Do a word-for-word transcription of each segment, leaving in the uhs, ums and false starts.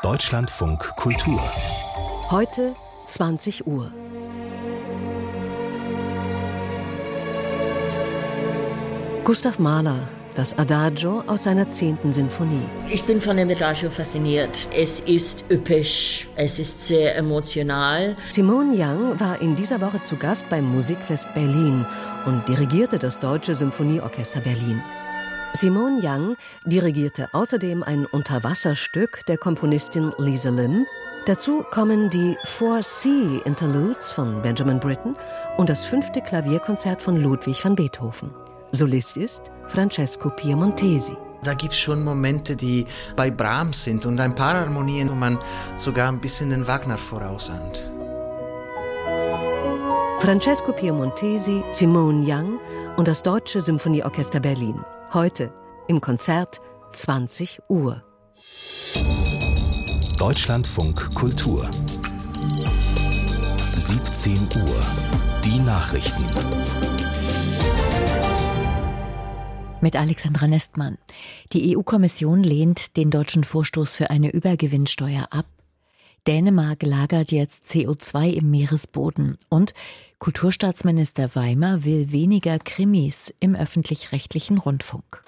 Deutschlandfunk Kultur. Heute zwanzig Uhr. Gustav Mahler, das Adagio aus seiner zehnten Sinfonie. Ich bin von dem Adagio fasziniert. Es ist üppig, es ist sehr emotional. Simone Young war in dieser Woche zu Gast beim Musikfest Berlin und dirigierte das Deutsche Symphonieorchester Berlin. Simone Young dirigierte außerdem ein Unterwasserstück der Komponistin Lisa Lim. Dazu kommen die Four Sea Interludes von Benjamin Britten und das fünfte Klavierkonzert von Ludwig van Beethoven. Solist ist Francesco Piemontesi. Da gibt es schon Momente, die bei Brahms sind und ein paar Harmonien, wo man sogar ein bisschen den Wagner vorausahnt. Francesco Piemontesi, Simone Young und das Deutsche Symphonieorchester Berlin. Heute im Konzert zwanzig Uhr. Deutschlandfunk Kultur. siebzehn Uhr. Die Nachrichten. Mit Alexandra Nestmann. Die E U-Kommission lehnt den deutschen Vorstoß für eine Übergewinnsteuer ab. Dänemark lagert jetzt C O zwei im Meeresboden. Und Kulturstaatsminister Weimer will weniger Krimis im öffentlich-rechtlichen Rundfunk.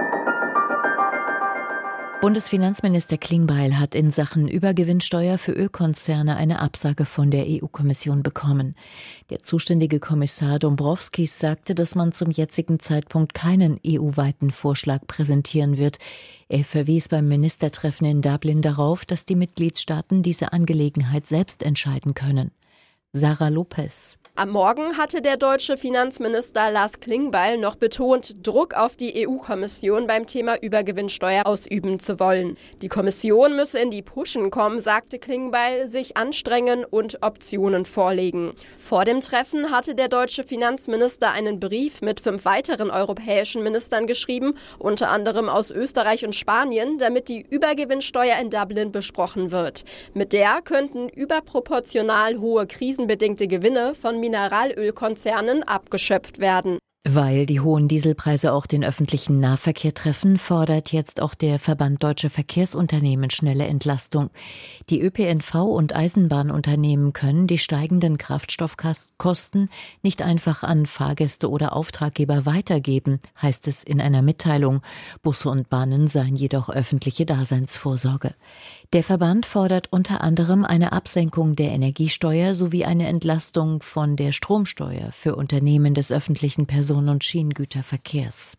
Bundesfinanzminister Klingbeil hat in Sachen Übergewinnsteuer für Ölkonzerne eine Absage von der E U-Kommission bekommen. Der zuständige Kommissar Dombrovskis sagte, dass man zum jetzigen Zeitpunkt keinen E U-weiten Vorschlag präsentieren wird. Er verwies beim Ministertreffen in Dublin darauf, dass die Mitgliedstaaten diese Angelegenheit selbst entscheiden können. Sarah Lopez. Am Morgen hatte der deutsche Finanzminister Lars Klingbeil noch betont, Druck auf die E U-Kommission beim Thema Übergewinnsteuer ausüben zu wollen. Die Kommission müsse in die Puschen kommen, sagte Klingbeil, sich anstrengen und Optionen vorlegen. Vor dem Treffen hatte der deutsche Finanzminister einen Brief mit fünf weiteren europäischen Ministern geschrieben, unter anderem aus Österreich und Spanien, damit die Übergewinnsteuer in Dublin besprochen wird. Mit der könnten überproportional hohe krisenbedingte Gewinne von Mineralölkonzernen abgeschöpft werden. Weil die hohen Dieselpreise auch den öffentlichen Nahverkehr treffen, fordert jetzt auch der Verband Deutsche Verkehrsunternehmen schnelle Entlastung. Die Ö P N V- und Eisenbahnunternehmen können die steigenden Kraftstoffkosten nicht einfach an Fahrgäste oder Auftraggeber weitergeben, heißt es in einer Mitteilung. Busse und Bahnen seien jedoch öffentliche Daseinsvorsorge. Der Verband fordert unter anderem eine Absenkung der Energiesteuer sowie eine Entlastung von der Stromsteuer für Unternehmen des öffentlichen Personen- und Schienengüterverkehrs.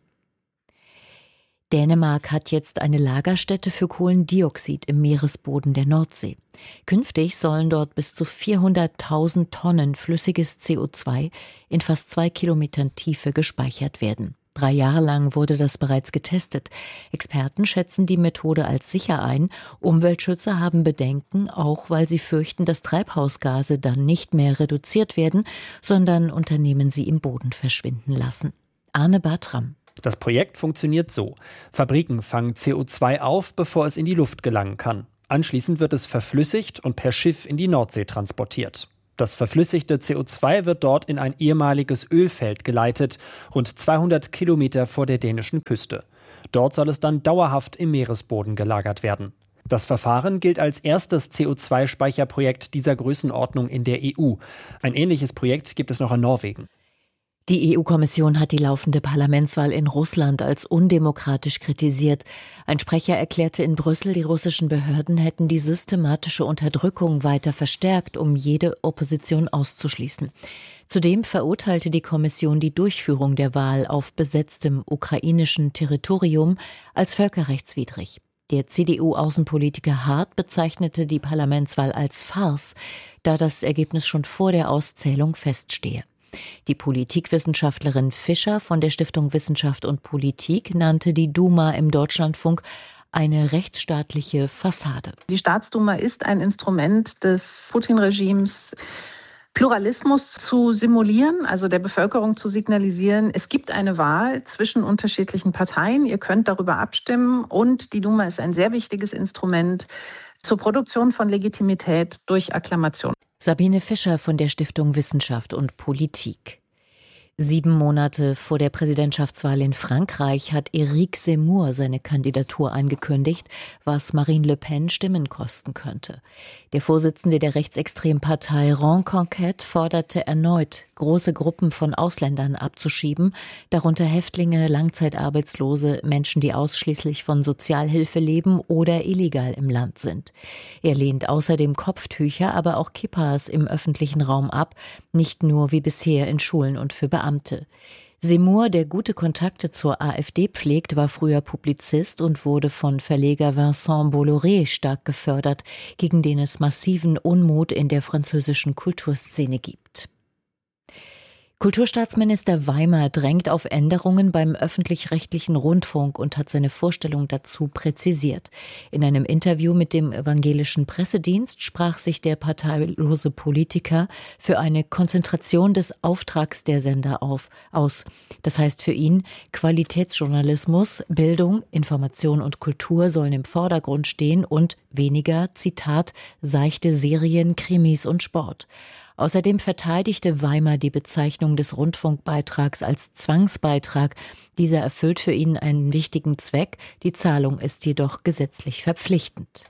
Dänemark hat jetzt eine Lagerstätte für Kohlendioxid im Meeresboden der Nordsee. Künftig sollen dort bis zu vierhunderttausend Tonnen flüssiges C O zwei in fast zwei Kilometern Tiefe gespeichert werden. Drei Jahre lang wurde das bereits getestet. Experten schätzen die Methode als sicher ein. Umweltschützer haben Bedenken, auch weil sie fürchten, dass Treibhausgase dann nicht mehr reduziert werden, sondern Unternehmen sie im Boden verschwinden lassen. Arne Bartram. Das Projekt funktioniert so. Fabriken fangen C O zwei auf, bevor es in die Luft gelangen kann. Anschließend wird es verflüssigt und per Schiff in die Nordsee transportiert. Das verflüssigte C O zwei wird dort in ein ehemaliges Ölfeld geleitet, rund zweihundert Kilometer vor der dänischen Küste. Dort soll es dann dauerhaft im Meeresboden gelagert werden. Das Verfahren gilt als erstes C O zwei Speicherprojekt dieser Größenordnung in der E U. Ein ähnliches Projekt gibt es noch in Norwegen. Die E U-Kommission hat die laufende Parlamentswahl in Russland als undemokratisch kritisiert. Ein Sprecher erklärte in Brüssel, die russischen Behörden hätten die systematische Unterdrückung weiter verstärkt, um jede Opposition auszuschließen. Zudem verurteilte die Kommission die Durchführung der Wahl auf besetztem ukrainischen Territorium als völkerrechtswidrig. Der C D U-Außenpolitiker Hart bezeichnete die Parlamentswahl als Farce, da das Ergebnis schon vor der Auszählung feststehe. Die Politikwissenschaftlerin Fischer von der Stiftung Wissenschaft und Politik nannte die Duma im Deutschlandfunk eine rechtsstaatliche Fassade. Die Staatsduma ist ein Instrument des Putin-Regimes, Pluralismus zu simulieren, also der Bevölkerung zu signalisieren, es gibt eine Wahl zwischen unterschiedlichen Parteien, ihr könnt darüber abstimmen und die Duma ist ein sehr wichtiges Instrument zur Produktion von Legitimität durch Akklamation. Sabine Fischer von der Stiftung Wissenschaft und Politik. Sieben Monate vor der Präsidentschaftswahl in Frankreich hat Éric Zemmour seine Kandidatur angekündigt, was Marine Le Pen Stimmen kosten könnte. Der Vorsitzende der rechtsextremen Partei Reconquête forderte erneut, große Gruppen von Ausländern abzuschieben, darunter Häftlinge, Langzeitarbeitslose, Menschen, die ausschließlich von Sozialhilfe leben oder illegal im Land sind. Er lehnt außerdem Kopftücher, aber auch Kippas im öffentlichen Raum ab, nicht nur wie bisher in Schulen und für Beamte. Zemmour, der gute Kontakte zur AfD pflegt, war früher Publizist und wurde von Verleger Vincent Bolloré stark gefördert, gegen den es massiven Unmut in der französischen Kulturszene gibt. Kulturstaatsminister Weimer drängt auf Änderungen beim öffentlich-rechtlichen Rundfunk und hat seine Vorstellung dazu präzisiert. In einem Interview mit dem evangelischen Pressedienst sprach sich der parteilose Politiker für eine Konzentration des Auftrags der Sender auf, aus. Das heißt für ihn, Qualitätsjournalismus, Bildung, Information und Kultur sollen im Vordergrund stehen und weniger, Zitat, seichte Serien, Krimis und Sport. Außerdem verteidigte Weimer die Bezeichnung des Rundfunkbeitrags als Zwangsbeitrag. Dieser erfüllt für ihn einen wichtigen Zweck, die Zahlung ist jedoch gesetzlich verpflichtend.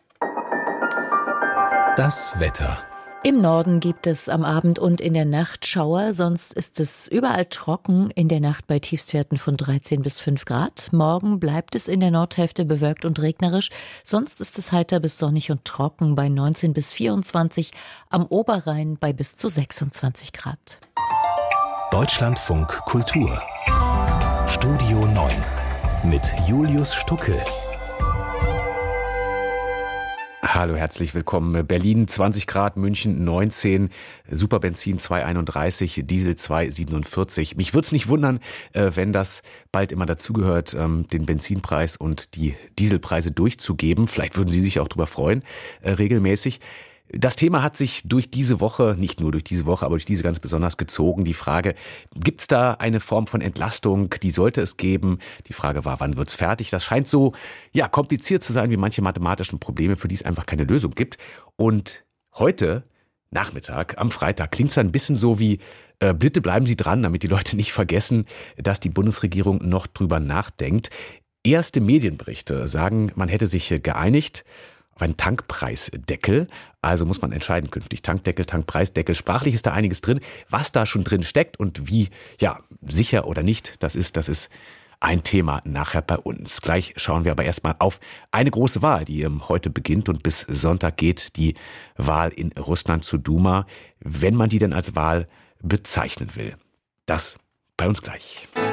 Das Wetter. Im Norden gibt es am Abend und in der Nacht Schauer, sonst ist es überall trocken, in der Nacht bei Tiefstwerten von dreizehn bis fünf Grad. Morgen bleibt es in der Nordhälfte bewölkt und regnerisch, sonst ist es heiter bis sonnig und trocken bei neunzehn bis vierundzwanzig, am Oberrhein bei bis zu sechsundzwanzig Grad. Deutschlandfunk Kultur. Studio neun mit Julius Stucke. Hallo, herzlich willkommen. Berlin zwanzig Grad, München neunzehn, Superbenzin zwei einunddreißig, Diesel zwei siebenundvierzig. Mich würde es nicht wundern, wenn das bald immer dazugehört, den Benzinpreis und die Dieselpreise durchzugeben. Vielleicht würden Sie sich auch darüber freuen, regelmäßig. Das Thema hat sich durch diese Woche, nicht nur durch diese Woche, aber durch diese ganz besonders gezogen. Die Frage, gibt es da eine Form von Entlastung? Die sollte es geben. Die Frage war, wann wird's fertig? Das scheint so ja kompliziert zu sein wie manche mathematischen Probleme, für die es einfach keine Lösung gibt. Und heute Nachmittag, am Freitag, klingt es ein bisschen so wie, äh, bitte bleiben Sie dran, damit die Leute nicht vergessen, dass die Bundesregierung noch drüber nachdenkt. Erste Medienberichte sagen, man hätte sich geeinigt auf einen Tankpreisdeckel. Also muss man entscheiden künftig. Tankdeckel, Tankpreisdeckel. Sprachlich ist da einiges drin. Was da schon drin steckt und wie, ja, sicher oder nicht, das ist, das ist ein Thema nachher bei uns. Gleich schauen wir aber erstmal auf eine große Wahl, die heute beginnt und bis Sonntag geht, die Wahl in Russland zur Duma, wenn man die denn als Wahl bezeichnen will. Das bei uns gleich.